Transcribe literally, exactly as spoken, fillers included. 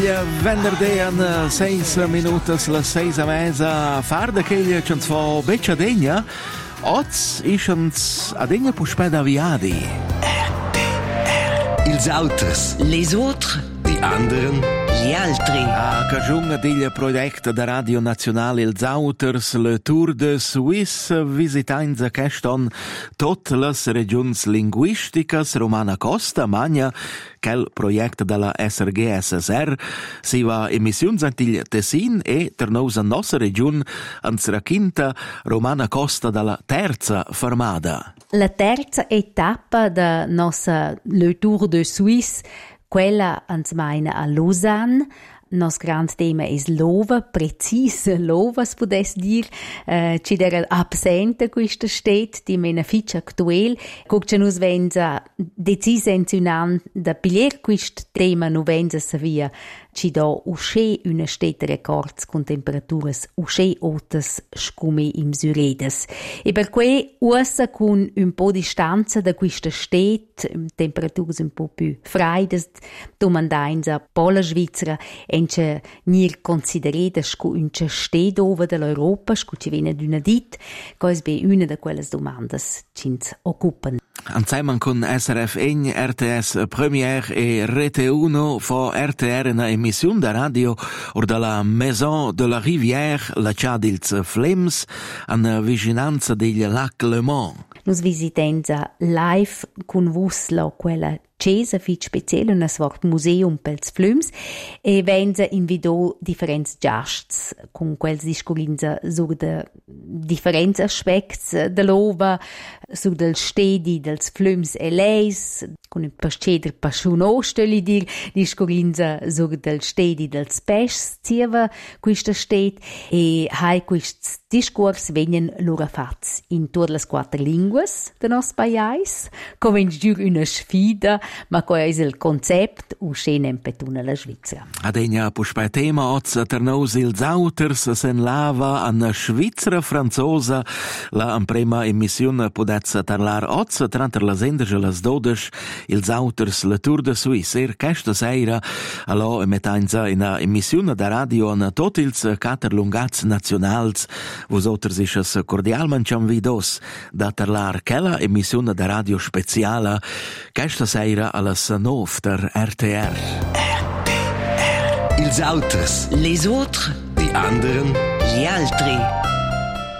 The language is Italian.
Venerdì in sei minuti, le sei e mezza, farda che gli ci fa beccia degna, oz iscens a degna puspeda viadi. R T R. Ils autres. Les autres. Die anderen. Gli altri. A cagione del progetto da Radio Nazionale Ils Auters, le Tour de Suisse, visitanza queston tutte le regioni linguistiche, Romana Costa, Magna, quel progetto della S R G S S R, si va emissioni antil Tessin e tornosa nostra regione, ansera quinta Romana Costa dalla terza fermata. La terza etapa da nostra Le Tour de Suisse, quella ans meina a Lausanne. Nos grand tema es lova, precis lova, si potesse dire. Uh, ci era absente questa stet, di mena fitch actuel. Cuc ce nus venza decisen un an da piglier quist tema nu venza sa via. Ci da usce una stet records con temperaturas usce otas scume im Süredes. E per que ussa con un po' distanza da questa stet, temperaturas un po' più freides, domandainza pola Svizzera, ence nir considereda scu unce stet over dell'Europa, scu ci viene d'una dit, quais be una da quelles domandas cins occupan. Insieme con S R F N, R T S Première e Rete uno fa R T R una emissione da radio or dalla Maison de la Rivière, la Ciadils Flems, in vicinanza degli Lac Le Mans. Nus visitenza live con vusla quella Cesa fit speciale un svort museum pels Flüms e venza invidò differents giasts con quels discurinza sur de differents aspects dell'ova, sur del stedi dels Flüms e leis, con un pasceder passionò, stelle dir, discurinza sur del stedi dels Peschs zieva questa stet e hai quests discurs venien lura fats in tutte le quattro linguas de nos paiais, come giur una sfida, ma co è il concept uscene in petuna la Svizzera. Adegna puspei tema oz ternos ils auters sen lava an Svizzera franzosa la prima emissione podezza tarlar oz tranter las enderge las dodes ils auters le Tour de Suisse er questa sera allo emetanza in emissione da radio an tot ils cater lungats nationals vos auters isches cordialman cianvidos da tarlar quella emissione da radio speciala questa sera alles nov der R T R. R T R. Ils autres. Les autres. Die anderen. Gli altri.